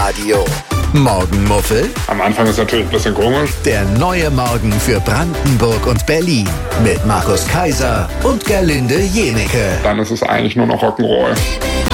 Radio. Morgenmuffel, Am Anfang ist natürlich ein bisschen komisch. der neue Morgen für Brandenburg und Berlin. Mit Markus Kaiser und Gerlinde Jenecke. Dann ist es eigentlich nur noch Rock'n'Roll.